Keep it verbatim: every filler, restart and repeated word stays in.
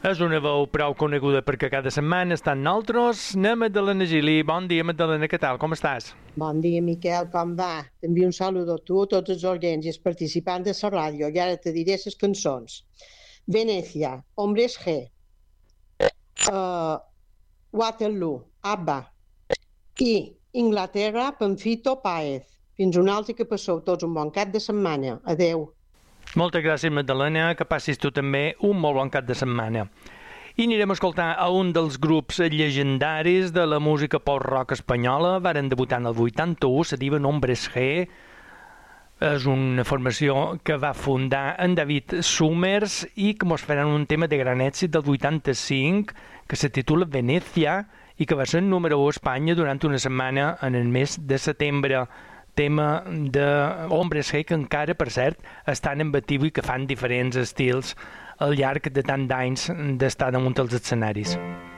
És una veu prou coneguda perquè cada setmana està amb nosaltres. Na Magdalena Gili. Bon dia, Magdalena, què tal? Com estàs? Bon dia, Miquel, com va? T'envio un saludo a tu, a tots els oients i els participants de la ràdio, i ara te diré les cançons. Venècia, Hombres G, uh, Waterloo, ABBA, i Inglaterra, Panfito Páez. Fins un altre, que passeu tots un bon cap de setmana. Adeu. Moltes gràcies, Magdalena, que passis tu també un molt bon cap de setmana. I anirem a escoltar a un dels grups llegendaris de la música post-rock espanyola. Varen debutar en el vuitanta-u, se diuen Hombres G. És una formació que va fundar en David Summers i que mos faran un tema de gran èxit del vuitanta-cinc que se titula Venècia i que va ser número u a Espanya durant una setmana en el mes de setembre. Tema de Hombres G que encara, per cert, estan en actiu i que fan diferents estils al llarg de tant d'anys d'estar damunt dels escenaris.